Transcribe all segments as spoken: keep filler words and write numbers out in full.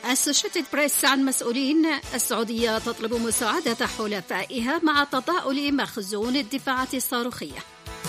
أسوشيتد بريس عن مسؤولين: السعودية تطلب مساعدة حلفائها مع تضاؤل مخزون الدفاعات الصاروخية.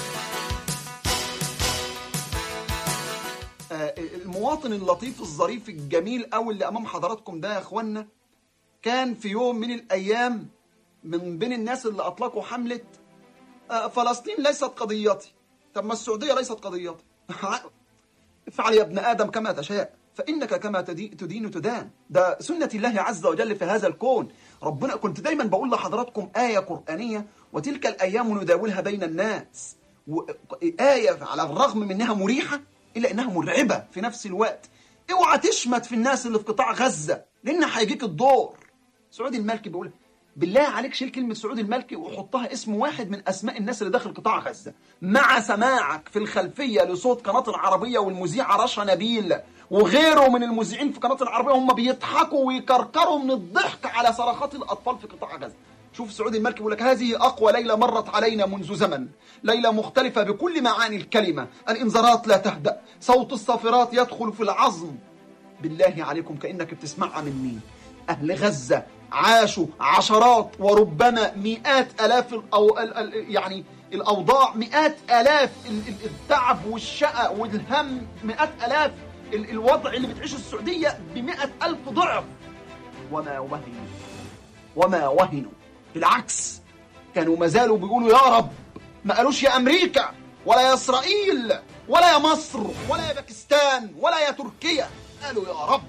المواطن اللطيف الظريف الجميل أوي اللي أمام حضراتكم ده يا أخوانا كان في يوم من الأيام من بين الناس اللي أطلقوا حملة فلسطين ليست قضيتي. طب ما السعودية ليست قضيتي. افعل يا ابن آدم كما تشاء فإنك كما تدين تدان. ده سنة الله عز وجل في هذا الكون. ربنا كنت دايما بقول لحضراتكم آية قرآنية: وتلك الأيام نداولها بين الناس. آية على الرغم من أنها مريحة إلا أنها مرعبة في نفس الوقت. اوعى تشمت في الناس اللي في قطاع غزة لأن هيجيك الدور. سعودي المالكي بيقول: بالله عليك شيل كلمة سعودي المالكي وحطها اسم واحد من أسماء الناس اللي داخل قطاع غزة، مع سماعك في الخلفية لصوت قناة العربية والمذيعة رشا نبيل وغيره من المذيعين في قناة العربية هم بيضحكوا ويكركروا من الضحك على صرخات الأطفال في قطاع غزة. شوف سعودي المالكي بيقول لك: هذه أقوى ليلة مرت علينا منذ زمن، ليلة مختلفة بكل معاني الكلمة، الإنذارات لا تهدأ، صوت الصافرات يدخل في العظم. بالله عليكم كأنك بتسمعها من مين؟ أهل غزة عاشوا عشرات وربما مئات آلاف الأو... يعني الأوضاع، مئات آلاف التعب والشقى والهم، مئات آلاف الوضع اللي بتعيشه السعودية بمئة ألف ضعف، وما وهنوا وما وهنوا. بالعكس كانوا ما زالوا بيقولوا يا رب. ما قالوش يا أمريكا ولا يا إسرائيل ولا يا مصر ولا يا باكستان ولا يا تركيا، قالوا يا رب.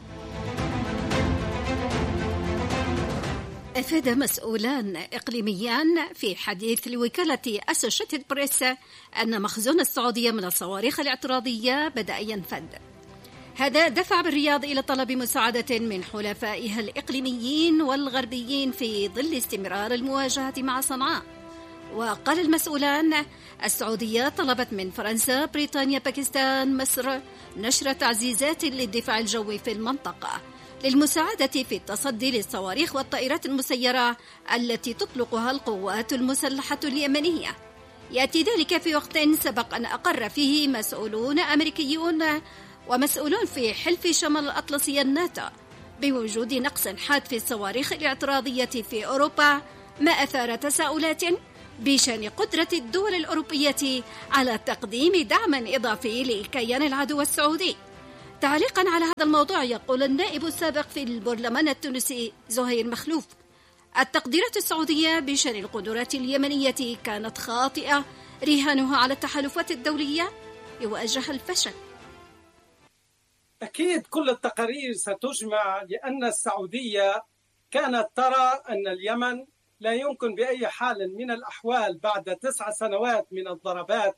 أفاد مسؤولان إقليميان في حديث لوكالة أسوشيتد بريس أن مخزون السعودية من الصواريخ الاعتراضية بدأ ينفد. هذا دفع بالرياض إلى طلب مساعدة من حلفائها الإقليميين والغربيين في ظل استمرار المواجهة مع صنعاء. وقال المسؤولان: السعودية طلبت من فرنسا، بريطانيا، باكستان، مصر نشر تعزيزات للدفاع الجوي في المنطقة للمساعدة في التصدي للصواريخ والطائرات المسيرة التي تطلقها القوات المسلحة اليمنية. يأتي ذلك في وقت سبق أن أقر فيه مسؤولون أمريكيون ومسؤولون في حلف شمال الأطلسي الناتو بوجود نقص حاد في الصواريخ الاعتراضية في أوروبا، ما أثار تساؤلات بشأن قدرة الدول الأوروبية على تقديم دعم إضافي لكيان العدو السعودي. تعليقا على هذا الموضوع يقول النائب السابق في البرلمان التونسي زهير مخلوف: التقديرات السعودية بشأن القدرات اليمنية كانت خاطئة، رهانها على التحالفات الدولية يواجه الفشل. أكيد كل التقارير ستجمع، لأن السعودية كانت ترى أن اليمن لا يمكن بأي حال من الأحوال بعد تسع سنوات من الضربات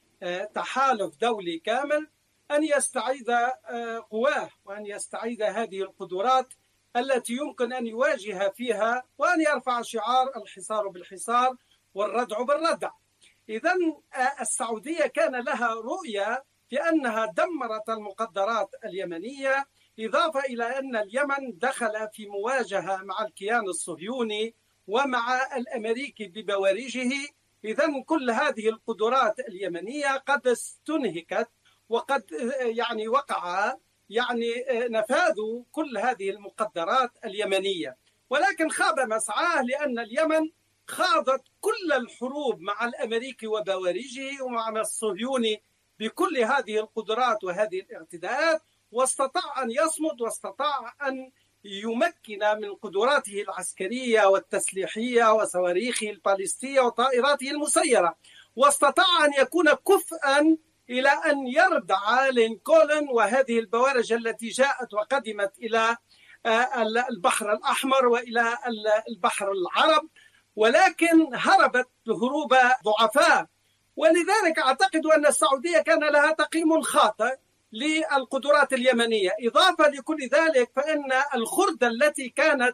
تحالف دولي كامل أن يستعيد قواه وأن يستعيد هذه القدرات التي يمكن أن يواجه فيها وأن يرفع شعار الحصار بالحصار والردع بالردع. إذن السعودية كان لها رؤية في أنها دمرت المقدرات اليمنية، إضافة إلى أن اليمن دخل في مواجهة مع الكيان الصهيوني ومع الأمريكي ببوارجه. إذن كل هذه القدرات اليمنية قد استنهكت وقد يعني وقع يعني نفاذ كل هذه المقدرات اليمنية، ولكن خاب مسعاه لأن اليمن خاضت كل الحروب مع الأمريكي وبوارجه ومع الصهيوني بكل هذه القدرات وهذه الاعتداءات، واستطاع أن يصمد واستطاع أن يمكن من قدراته العسكرية والتسليحية وصواريخه الباليستية وطائراته المسيرة، واستطاع أن يكون كفءا إلى أن يردع لينكولن وهذه البوارج التي جاءت وقدمت إلى البحر الأحمر وإلى البحر العرب، ولكن هربت هروب ضعفاء. ولذلك أعتقد أن السعودية كان لها تقييم خاطئ للقدرات اليمنية. إضافة لكل ذلك فإن الخردة التي كانت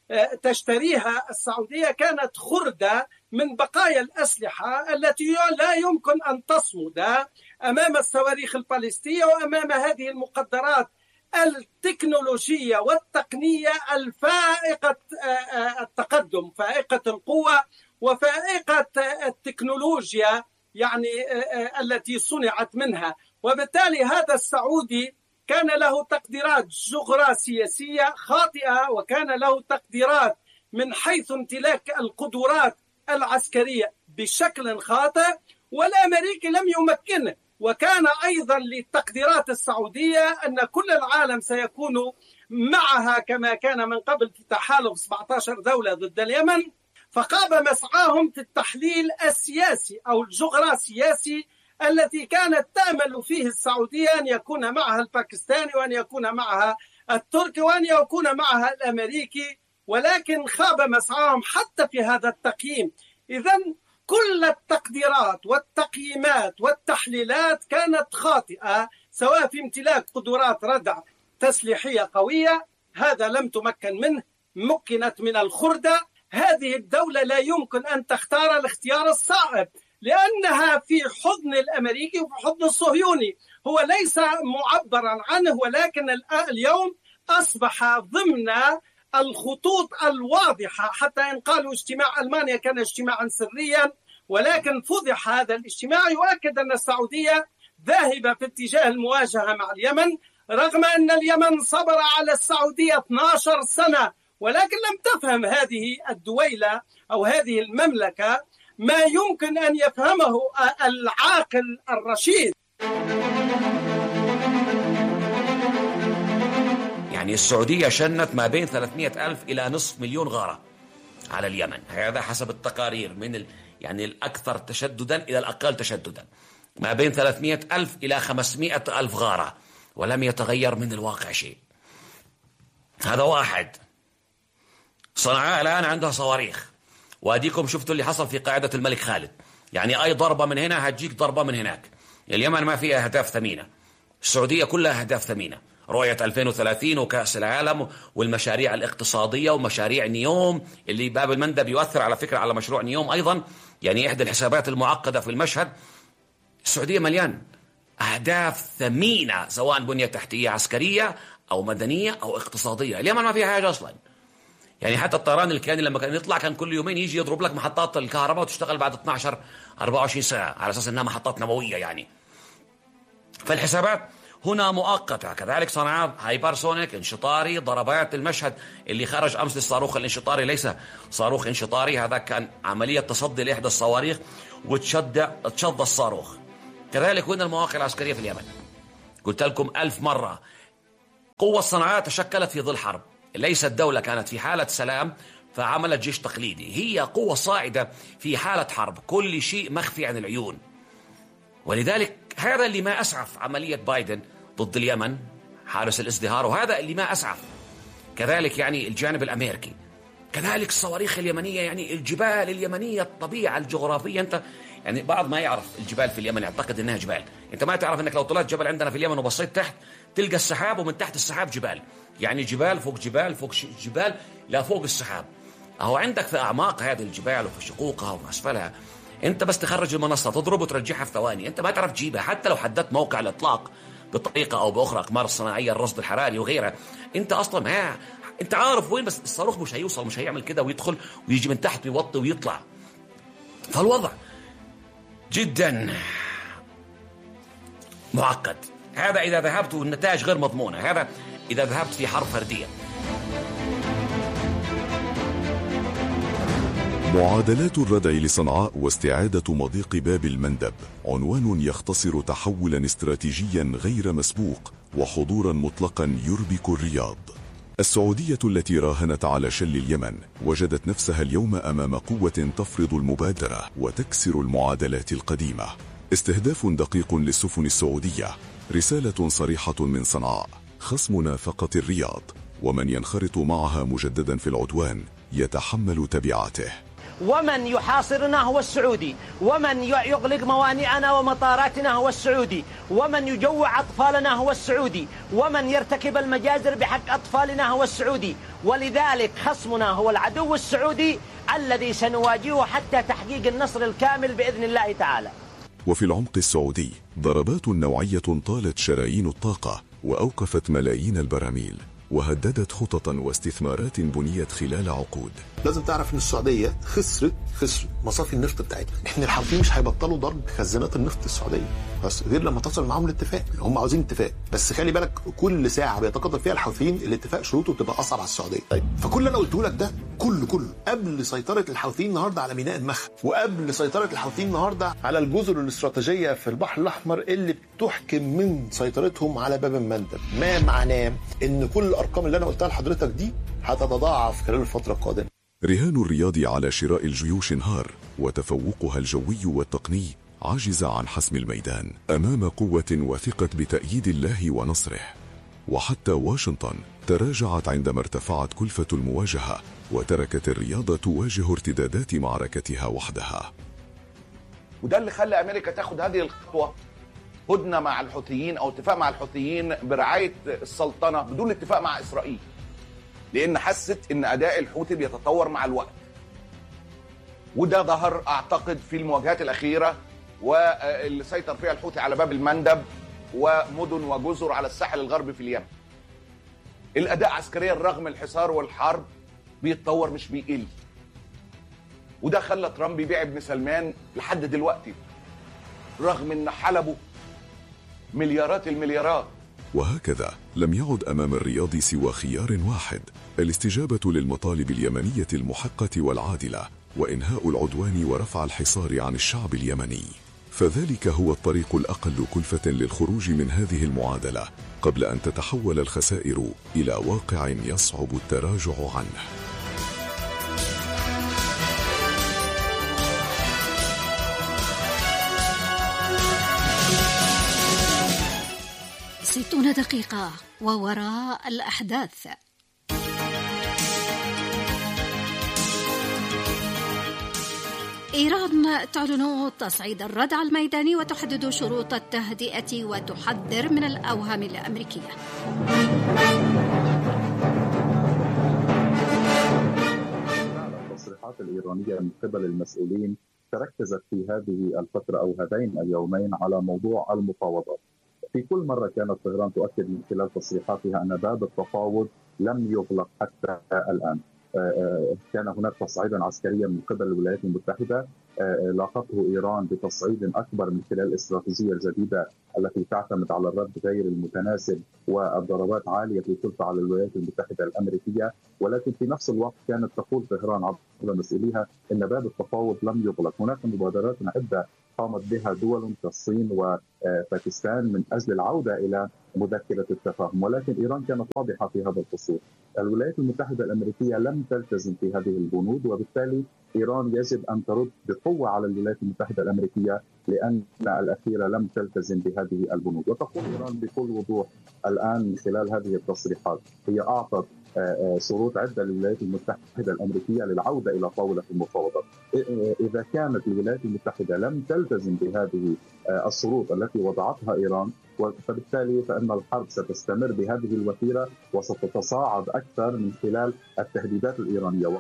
تشتريها السعودية كانت خردة من بقايا الأسلحة التي لا يمكن أن تصمد أمام الصواريخ الباليستية وأمام هذه المقدرات التكنولوجية والتقنية الفائقة التقدم، فائقة القوة وفائقة التكنولوجيا يعني التي صنعت منها. وبالتالي هذا السعودي كان له تقديرات جغرافية خاطئة، وكان له تقديرات من حيث امتلاك القدرات العسكرية بشكل خاطئ، والأمريكي لم يمكنه. وكان أيضا للتقديرات السعودية أن كل العالم سيكون معها كما كان من قبل في تحالف سبعة عشر دولة ضد اليمن، فقام مسعاهم في التحليل السياسي أو الجغرافياسي التي كانت تأمل فيه السعودية أن يكون معها الباكستاني وأن يكون معها التركي وأن يكون معها الأمريكي، ولكن خاب مسعاهم حتى في هذا التقييم. إذن كل التقديرات والتقييمات والتحليلات كانت خاطئة، سواء في امتلاك قدرات ردع تسليحية قوية، هذا لم تمكن منه، مكنت من الخردة. هذه الدولة لا يمكن أن تختار الاختيار الصائب، لأنها في حضن الأمريكي وفي حضن الصهيوني. هو ليس معبرا عنه، ولكن اليوم أصبح ضمن الخطوط الواضحة، حتى إن قالوا اجتماع ألمانيا كان اجتماعا سريا، ولكن فضح هذا الاجتماع، يؤكد أن السعودية ذاهبة في اتجاه المواجهة مع اليمن، رغم أن اليمن صبر على السعودية اثنتي عشرة سنة، ولكن لم تفهم هذه الدويلة أو هذه المملكة ما يمكن أن يفهمه العاقل الرشيد. يعني السعودية شنت ما بين ثلاثمائة ألف إلى نصف مليون غارة على اليمن، هذا حسب التقارير، من ال... يعني الأكثر تشددا إلى الأقل تشددا، ما بين ثلاثمائة ألف إلى خمسمائة ألف غارة، ولم يتغير من الواقع شيء. هذا واحد. صنعاء الآن عندها صواريخ، واديكم شفتوا اللي حصل في قاعدة الملك خالد، يعني أي ضربة من هنا هتجيك ضربة من هناك. اليمن ما فيها أهداف ثمينة، السعودية كلها أهداف ثمينة، رؤية ألفين وثلاثين وكأس العالم والمشاريع الاقتصادية ومشاريع نيوم، اللي باب المندب يؤثر على فكرة على مشروع نيوم أيضا، يعني إحدى الحسابات المعقدة في المشهد. السعودية مليان أهداف ثمينة، سواء بنية تحتية عسكرية أو مدنية أو اقتصادية. اليمن ما فيها حاجة أصلا، يعني حتى الطيران الكياني لما كان يطلع كان كل يومين يجي يضرب لك محطات الكهرباء وتشتغل بعد اثنتي عشرة أربعة وعشرين ساعة على أساس أنها محطات نووية يعني. فالحسابات هنا مؤقتة. كذلك صنعاء هايبرسونيك انشطاري، ضربات المشهد اللي خرج أمس للصاروخ الانشطاري ليس صاروخ انشطاري، هذا كان عملية تصدي لإحدى الصواريخ وتشد تشد الصاروخ. كذلك وين المواقع العسكرية في اليمن؟ قلت لكم ألف مرة، قوة صنعاء تشكلت في ظل حرب، ليست دولة كانت في حالة سلام فعملت جيش تقليدي، هي قوة صاعدة في حالة حرب، كل شيء مخفي عن العيون. ولذلك هذا اللي ما أسعف عملية بايدن ضد اليمن، حارس الازدهار، وهذا اللي ما أسعف. كذلك يعني الجانب الأمريكي، كذلك الصواريخ اليمنية، يعني الجبال اليمنية، الطبيعة الجغرافية. أنت يعني بعض ما يعرف الجبال في اليمن يعتقد أنها جبال، أنت ما تعرف أنك لو طلعت جبل عندنا في اليمن وبصيت تحت تلقى السحاب، ومن تحت السحاب جبال، يعني جبال فوق جبال فوق جبال لا فوق السحاب. أهو عندك في أعماق هذه الجبال وفي شقوقها وفي أسفلها، أنت بس تخرج المنصة تضرب وترجعها في ثواني، أنت ما تعرف تجيبها. حتى لو حددت موقع الإطلاق بطريقة أو بأخرى، أقمار الصناعية، الرصد الحراري وغيرها، أنت أصلا ما أنت عارف وين، بس الصاروخ مش هيوصل، مش هيعمل كده ويدخل ويجي من تحت ويوطي ويطلع. فالوضع جدا معقد. هذا إذا ذهبت والنتائج غير مضمونة، هذا إذا ذهبت في حرب فردية. معادلات الردع لصنعاء واستعادة مضيق باب المندب عنوان يختصر تحولا استراتيجيا غير مسبوق وحضورا مطلقا يربك الرياض. السعودية التي راهنت على شل اليمن وجدت نفسها اليوم أمام قوة تفرض المبادرة وتكسر المعادلات القديمة. استهداف دقيق للسفن السعودية، رسالة صريحة من صنعاء: خصمنا فقط الرياض، ومن ينخرط معها مجددا في العدوان يتحمل تبعاته. ومن يحاصرنا هو السعودي، ومن يغلق موانئنا ومطاراتنا هو السعودي، ومن يجوع أطفالنا هو السعودي، ومن يرتكب المجازر بحق أطفالنا هو السعودي. ولذلك خصمنا هو العدو السعودي الذي سنواجهه حتى تحقيق النصر الكامل بإذن الله تعالى. وفي العمق السعودي ضربات نوعية طالت شرايين الطاقة وأوقفت ملايين البراميل. وهددت خططا واستثمارات بنيت خلال عقود. لازم تعرف ان السعوديه خسرت خسرت مصافي النفط بتاعتها. احنا الحوثيين مش هيبطلوا ضرب خزانات النفط السعوديه بس غير لما تصل معاهم الاتفاق. هم عاوزين اتفاق، بس خلي بالك كل ساعه بيتقدم فيها الحوثيين الاتفاق شروطه بتبقى اصعب على السعوديه. طيب فكل اللي انا قلته لك ده كله كله قبل سيطره الحوثيين النهارده على ميناء المخ، وقبل سيطره الحوثيين النهارده على الجزر الاستراتيجيه في البحر الاحمر اللي بتحكم من سيطرتهم على باب المندب. ما معناه ان كل الارقام اللي انا قلتها لحضرتك دي هتتضاعف خلال الفتره القادمه. رهان الرياض على شراء الجيوش انهار، وتفوقها الجوي والتقني عجز عن حسم الميدان أمام قوة وثقت بتأييد الله ونصره. وحتى واشنطن تراجعت عندما ارتفعت كلفة المواجهة، وتركت الرياض تواجه ارتدادات معركتها وحدها. وده اللي خلى أمريكا تاخد هذه الخطوة، هدنة مع الحوثيين أو اتفاق مع الحوثيين برعاية السلطنة بدون اتفاق مع إسرائيل، لأن حست إن أداء الحوثي بيتطور مع الوقت. وده ظهر أعتقد في المواجهات الأخيرة واللي سيطر فيها الحوثي على باب المندب ومدن وجزر على الساحل الغربي في اليمن. الأداء عسكريا رغم الحصار والحرب بيتطور مش بيقل، وده خلى ترامب يبيع ابن سلمان لحد دلوقتي رغم ان حلبه مليارات المليارات. وهكذا لم يعد أمام الرياض سوى خيار واحد: الاستجابة للمطالب اليمنية المحقة والعادلة، وإنهاء العدوان ورفع الحصار عن الشعب اليمني. فذلك هو الطريق الأقل كلفة للخروج من هذه المعادلة قبل أن تتحول الخسائر إلى واقع يصعب التراجع عنه. ستون دقيقة ووراء الأحداث. إيران تعلن تصعيد الردع الميداني وتحدد شروط التهدئة وتحذر من الأوهام الأمريكية. التصريحات الإيرانية من قبل المسؤولين تركزت في هذه الفترة أو هذين اليومين على موضوع المفاوضات. في كل مرة كانت طهران تؤكد من خلال تصريحاتها أن باب التفاوض لم يغلق حتى الآن. كان هناك تصعيدا عسكريا من قبل الولايات المتحدة لاقته إيران بتصعيد أكبر من خلال الاستراتيجية الجديدة التي تعتمد على الرد غير المتناسب والضربات عالية الكلفة على الولايات المتحدة الأمريكية. ولكن في نفس الوقت كانت تقول طهران عبر مسؤوليها أن باب التفاوض لم يغلق. هناك مبادرات عدة قامت بها دول كالصين وباكستان من أجل العودة إلى مذكرة التفاهم، ولكن إيران كانت واضحة في هذا الخصوص. الولايات المتحدة الأمريكية لم تلتزم في هذه البنود، وبالتالي إيران يجب أن ترد بقوة على الولايات المتحدة الأمريكية لأن الأخيرة لم تلتزم بهذه البنود. وتقول إيران بكل وضوح الآن من خلال هذه التصريحات هي أعطت شروط عدة للولايات المتحدة الأمريكية للعودة إلى طاولة المفاوضات. إذا كانت الولايات المتحدة لم تلتزم بهذه الشروط التي وضعتها إيران، فبالتالي فإن الحرب ستستمر بهذه الوتيرة وستتصاعد أكثر من خلال التهديدات الإيرانية.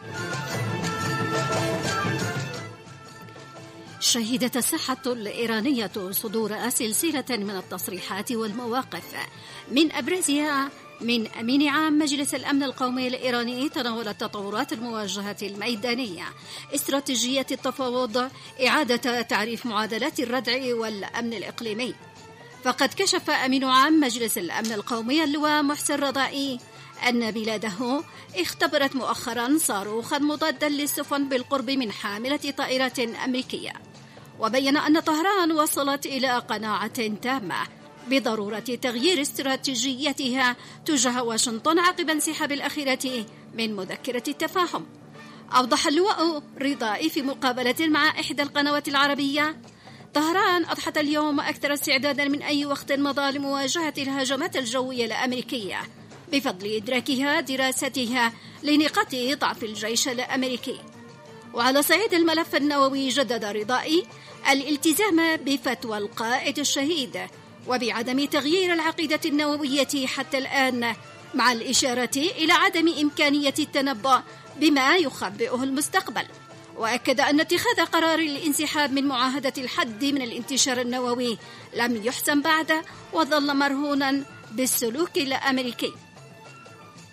شهدت الصحة الإيرانية صدور سلسلة من التصريحات والمواقف، من أبرزها من أمين عام مجلس الأمن القومي الإيراني تناول تطورات المواجهة الميدانية، استراتيجية التفاوض، إعادة تعريف معادلات الردع والأمن الإقليمي. فقد كشف أمين عام مجلس الأمن القومي اللواء محسن رضائي أن بلاده اختبرت مؤخرا صاروخا مضادا للسفن بالقرب من حاملة طائرات أمريكية، وبين أن طهران وصلت إلى قناعة تامة بضرورة تغيير استراتيجيتها تجاه واشنطن عقب انسحاب الأخيرة من مذكرة التفاهم. أوضح اللواء رضائي في مقابلة مع إحدى القنوات العربية: طهران أضحت اليوم أكثر استعدادا من أي وقت مضى لمواجهة الهجمات الجوية الأمريكية بفضل إدراكها دراستها لنقاط ضعف الجيش الأمريكي. وعلى صعيد الملف النووي جدد رضائي الالتزام بفتوى القائد الشهيد وبعدم تغيير العقيدة النووية حتى الآن، مع الإشارة إلى عدم إمكانية التنبؤ بما يخبئه المستقبل. وأكد أن اتخاذ قرار الانسحاب من معاهدة الحد من الانتشار النووي لم يحسم بعد وظل مرهونا بالسلوك الأمريكي.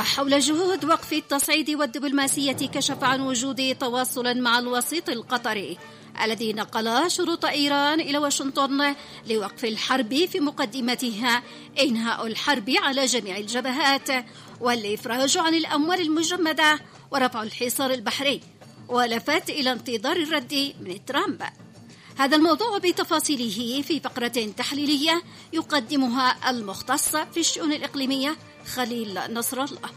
وحول جهود وقف التصعيد والدبلوماسية كشف عن وجود تواصل مع الوسيط القطري الذي نقل شروط إيران إلى واشنطن لوقف الحرب، في مقدمتها إنهاء الحرب على جميع الجبهات والإفراج عن الأموال المجمدة ورفع الحصار البحري، ولفت إلى انتظار الرد من ترامب. هذا الموضوع بتفاصيله في فقرة تحليلية يقدمها المختص في الشؤون الإقليمية خليل نصر الله.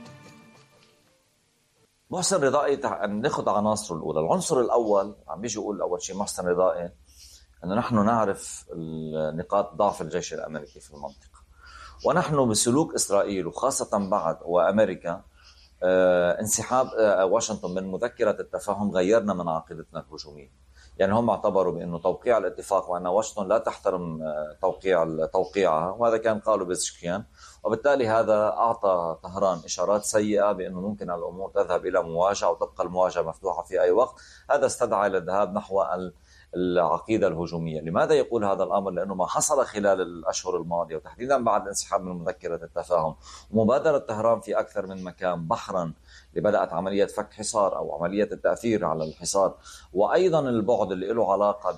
محسن رضائي، ناخذ عناصره الأولى. العنصر الأول عم بيجي يقول أول شيء محسن رضائي أنه نحن نعرف نقاط ضعف الجيش الأمريكي في المنطقة، ونحن بسلوك إسرائيل وخاصة بعد وأمريكا آه انسحاب آه واشنطن من مذكرة التفاهم غيرنا من عقيدتنا الهجومية. يعني هم اعتبروا بأنه توقيع الاتفاق وأن واشنطن لا تحترم آه توقيع توقيعها، وهذا كان قالوا بيزشكيان، وبالتالي هذا أعطى طهران إشارات سيئة بأنه ممكن الأمور تذهب إلى مواجهة وتبقى المواجهة مفتوحة في أي وقت. هذا استدعى للذهاب نحو العقيدة الهجومية. لماذا يقول هذا الأمر؟ لأنه ما حصل خلال الأشهر الماضية وتحديدا بعد الانسحاب من مذكرة التفاهم ومبادرة طهران في أكثر من مكان، بحرا اللي بدأت عملية فك حصار أو عملية التأثير على الحصار، وأيضا البعد اللي له علاقة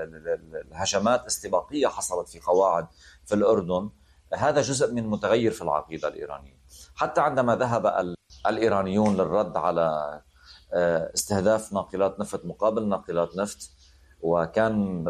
بالهجمات استباقية حصلت في قواعد في الأردن. هذا جزء من متغير في العقيدة الإيرانية. حتى عندما ذهب الإيرانيون للرد على استهداف ناقلات نفط مقابل ناقلات نفط، وكان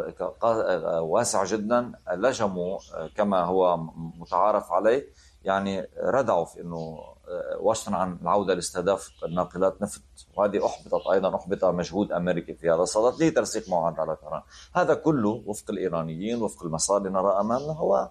واسع جدا، لجموا كما هو متعارف عليه، يعني ردعوا في أنه واشنطن عن العودة لاستهداف ناقلات نفط، وهذه أحبطت أيضا، أحبط مجهود أمريكي في هذا الصدد لترسيخ معاهدة على طهران. هذا كله وفق الإيرانيين، وفق المسار اللي نرى أمامنا، هو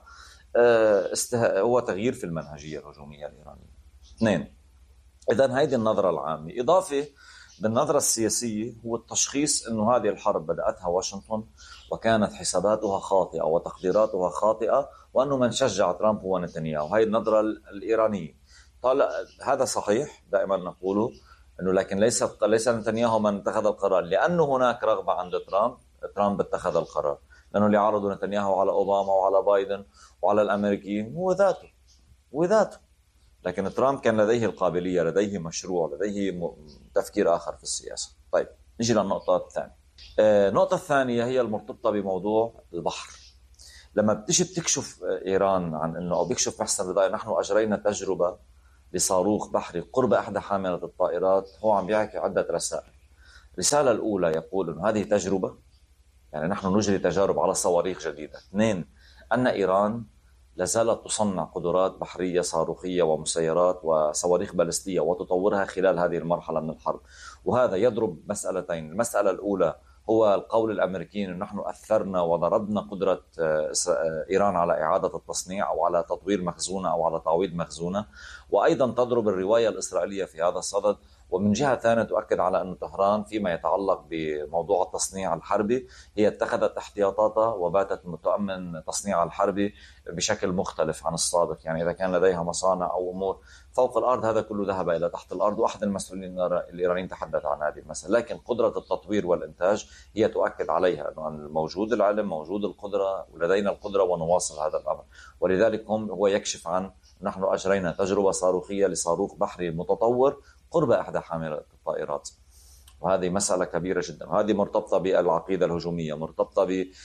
استه... هو تغيير في المنهجية الهجومية الإيرانية. اثنين، إذن هذه النظرة العامة. إضافة بالنظرة السياسية هو التشخيص أنه هذه الحرب بدأتها واشنطن وكانت حساباتها خاطئة وتقديراتها خاطئة، وأنه من شجع ترامب هو نتنياهو. هذه النظرة الإيرانية. طالع هذا صحيح، دائما نقوله أنه لكن ليس ليس نتنياهو من اتخذ القرار، لأنه هناك رغبة عند ترامب. ترامب اتخذ القرار، لأنه اللي عرضوا نتنياهو على أوباما وعلى بايدن وعلى الأمريكيين هو ذاته وذاته لكن ترامب كان لديه القابلية، لديه مشروع، لديه تفكير آخر في السياسة. طيب نجي للنقطة الثانية. النقطة الثانية هي المرتبطة بموضوع البحر. لما بتيجي بتكشف إيران عن أنه أو بيكشف محسن رضائي نحن أجرينا تجربة لصاروخ بحري قرب إحدى حاملة الطائرات، هو عم بيحكي عدة رسائل. الرسالة الأولى يقول أن هذه تجربة، يعني نحن نجري تجارب على صواريخ جديدة. اثنين، أن إيران لازالت تصنع قدرات بحرية صاروخية ومسيرات وصواريخ باليستية وتطورها خلال هذه المرحلة من الحرب، وهذا يضرب مسألتين. المسألة الأولى هو القول الأمريكي أن نحن أثرنا وضربنا قدرة إيران على إعادة التصنيع أو على تطوير مخزونة أو على تعويض مخزونة، وأيضا تضرب الرواية الإسرائيلية في هذا الصدد. ومن جهة ثانية تؤكد على أن طهران فيما يتعلق بموضوع التصنيع الحربي هي اتخذت احتياطاتها وباتت متأمن تصنيع الحربي بشكل مختلف عن السابق. يعني إذا كان لديها مصانع أو أمور فوق الأرض، هذا كله ذهب إلى تحت الأرض، وأحد المسؤولين الإيرانيين تحدث عن هذه المسألة. لكن قدرة التطوير والإنتاج هي تؤكد عليها أنه موجود العلم، موجود القدرة، ولدينا القدرة ونواصل هذا الأمر. ولذلك هم هو يكشف عن نحن أجرينا تجربة صاروخية لصاروخ بحري متطور قرب إحدى حاملة الطائرات، وهذه مسألة كبيرة جدا. وهذه مرتبطة بالعقيدة الهجومية، مرتبطة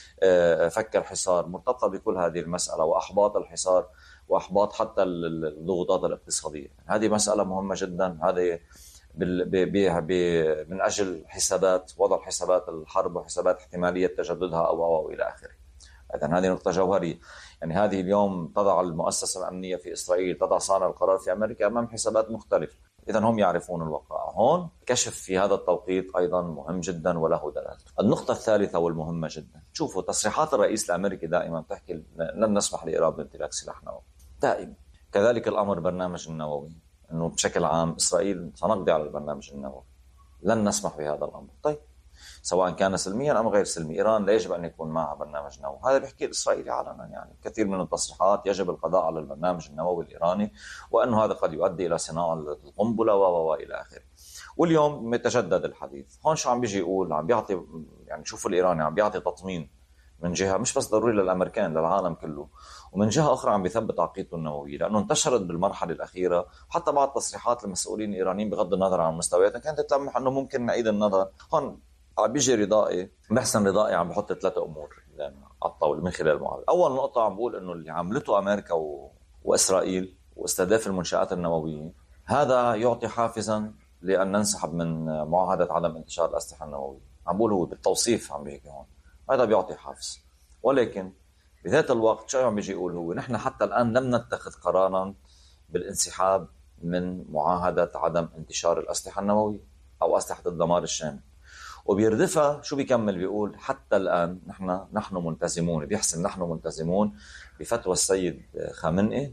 بفك الحصار، مرتبطة بكل هذه المسألة وأحباط الحصار وأحباط حتى الضغوطات الاقتصادية. هذه مسألة مهمة جدا. هذه من أجل حسابات وضع حسابات الحرب وحسابات احتمالية تجددها أو أو إلى آخره. إذن هذه نقطة جوهرية. يعني هذه اليوم تضع المؤسسة الأمنية في إسرائيل، تضع صانع القرار في أمريكا أمام حسابات مختلفة. إذن هم يعرفون الواقع. هون كشف في هذا التوقيت أيضا مهم جدا وله دلالة. النقطة الثالثة والمهمة جدا، شوفوا تصريحات الرئيس الأمريكي دائما تحكي لن نسمح لإيران بامتلاك سلاح نووي دائما. كذلك الأمر برنامج النووي، أنه بشكل عام إسرائيل سنقضي على البرنامج النووي، لن نسمح بهذا الأمر. طيب سواء كان سلميا أم غير سلمي، إيران لا يجب أن يكون معها برنامج نووي. هذا بيحكي الإسرائيلي علنا، يعني كثير من التصريحات يجب القضاء على البرنامج النووي الإيراني، وأنه هذا قد يؤدي إلى صناعة القنبلة وإلى آخره. واليوم يتجدد الحديث. هون شو عم بيجي يقول؟ عم بيعطي، يعني شوفوا الإيراني عم بيعطي تطمين من جهة مش بس ضروري للأمريكان، للعالم كله، ومن جهة أخرى عم بيثبت عقيدته النووية، لأنه انتشرت بالمرحلة الأخيرة حتى بعض تصريحات المسؤولين الإيرانيين بغض النظر عن مستوياتها كانت تلمح أنه ممكن نعيد النظر. هون عم بيجي رضائي محسن رضائي عم بحط ثلاثة أمور على الطاولة من خلال المعارضة. أول نقطة عم بقول أنه اللي عملته أمريكا و... وإسرائيل واستهداف المنشآت النووية هذا يعطي حافزا لأن ننسحب من معاهدة عدم انتشار الأسلحة النووية. عم بقول هو بالتوصيف عم بيحكي هون هذا بيعطي حافز، ولكن بذات الوقت شو عم بيجي يقول هو نحن حتى الآن لم نتخذ قرارا بالانسحاب من معاهدة عدم انتشار الأسلحة النووية أو أسلحة الدمار الشامل. وبيردفها شو بيكمل بيقول حتى الآن نحن نحن ملتزمون، بيحسن نحن ملتزمون بفتوى السيد خامنئي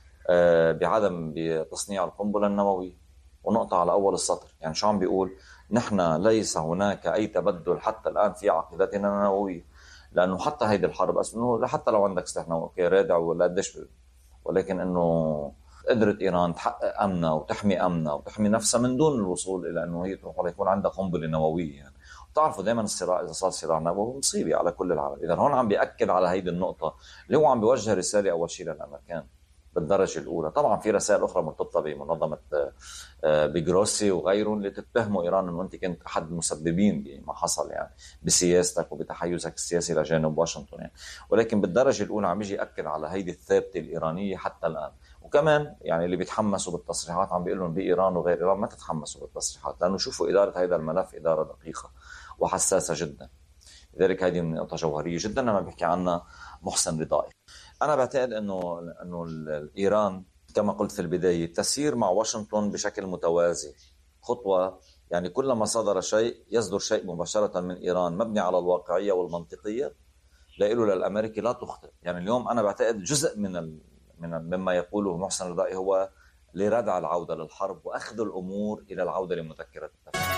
بعدم بتصنيع القنبلة النووية. ونقطة على أول السطر، يعني شو عم بيقول؟ نحن ليس هناك أي تبدل حتى الآن في عقيدتنا النووية، لأنه حتى هيدي الحرب أنه حتى لو عندك سلاح نووي رادع ولا قديش، ولكن أنه قدرت إيران تحقق أمنها وتحمي أمنها وتحمي نفسها من دون الوصول إلى أنه هي تروح ولا يكون عندها قنبلة نووية. يعني بتعرفوا دائما الصراع إذا صار صراع نووي مصيبة على كل العالم. إذا هون عم بيأكد على هيدي النقطة اللي هو عم بيوجه رسالة أول شيء للأمريكان بالدرجة الأولى. طبعا في رسائل أخرى مرتبطة بمنظمة بيغروسي وغيرهم اللي تتهموا إيران أنه أنت كنت أحد المسببين بما حصل يعني بسياستك وبتحيزك السياسي لجانب واشنطن يعني. ولكن بالدرجة الأولى عم يجي يأكد على هيدي الثابتة الإيرانية حتى الآن. وكمان يعني اللي بيتحمسوا بالتصريحات عم بيقول لهم بإيران وغير إيران ما تتحمسوا بالتصريحات، لأنه شوفوا إدارة هذا الملف إدارة دقيقة وحساسة جدا. لذلك هذه نقطة جوهرية جدا أنا بحكي عنها محسن رضائي. أنا بعتقد أنه أنه إيران كما قلت في البداية تسير مع واشنطن بشكل متوازي خطوة، يعني كلما صدر شيء يصدر شيء مباشرة من إيران مبني على الواقعية والمنطقية لإله للأمريكي لا تخطئ. يعني اليوم أنا بعتقد جزء من ال... من مما يقوله محسن رضائي هو لردع العودة للحرب وأخذ الأمور إلى العودة لمذكرة التفاهم.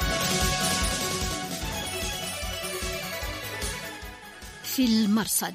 في المرصد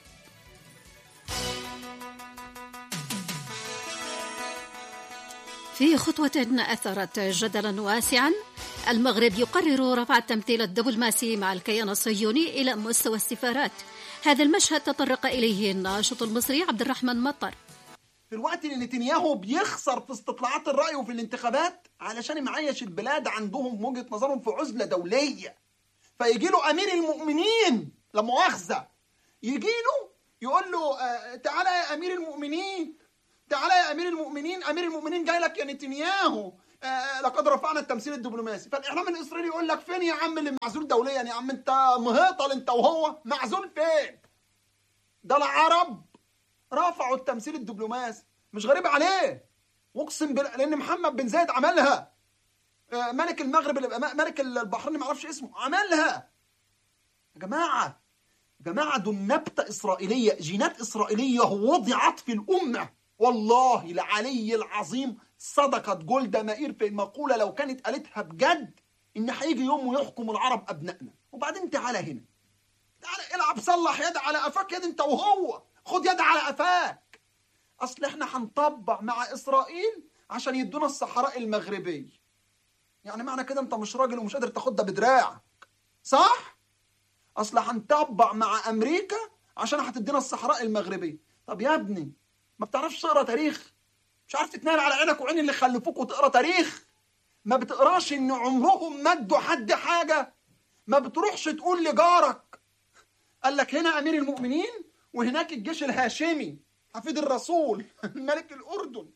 في خطوة أثرت جدلا واسعا، المغرب يقرر رفع التمثيل الدبلوماسي مع الكيان الصهيوني إلى مستوى السفارات. هذا المشهد تطرق إليه الناشط المصري عبد الرحمن مطر. في الوقت اللي نتنياهو بيخسر في استطلاعات الرأي وفي الانتخابات علشان معيش البلاد عندهم وجهة نظرهم في عزلة دولية، فيجي له أمير المؤمنين لا مؤاخذة يجي له يقول له آه تعالى يا أمير المؤمنين، تعالى يا أمير المؤمنين، أمير المؤمنين جاي لك يا نتنياهو، آه لقد رفعنا التمثيل الدبلوماسي. فالإعلام الإسرائيلي يقول لك فين يا عم اللي معزول دوليا؟ يعني يا عم أنت مهطل أنت وهو، معزول فين؟ ده العرب رفعوا التمثيل الدبلوماسي، مش غريب عليه، واقسم بالله لأن محمد بن زايد عملها، آه ملك المغرب اللي ملك البحرين ما اعرفش اسمه عملها. يا جماعة يا جماعة دول نبتة إسرائيلية، جينات إسرائيلية وضعت في الأمة. والله العلي العظيم صدقت جولدا مائير في المقولة لو كانت قالتها بجد إن هيجي يوم ويحكم العرب أبنائنا. وبعدين تعالى هنا، تعالى العب صلح يد على قفاك يد أنت وهو، خد يد على قفاك. أصل إحنا هنطبع مع إسرائيل عشان يدونا الصحراء المغربية. يعني معنى كده أنت مش راجل ومش قادر تاخدها بدراعك، صح؟ أصل هنطبع مع أمريكا عشان هتدينا الصحراء المغربية. طب يا ابني ما بتعرفش تقرا تاريخ؟ مش عارف تتنال على عينك وعين اللي خلفوك وتقرا تاريخ؟ ما بتقراش ان عمرهم مدوا حد حاجه؟ ما بتروحش تقول لجارك قال لك هنا امير المؤمنين وهناك الجيش الهاشمي حفيد الرسول ملك الاردن.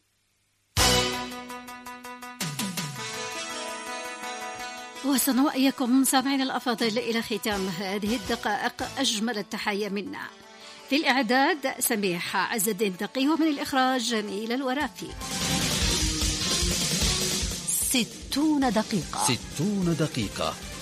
وصلنا وإياكم سامعين الأفاضل إلى ختام هذه الدقائق. أجمل التحية منا في الإعداد سميح عز الدين تقي، ومن الإخراج جميل الورافي. ستون دقيقة ستون دقيقة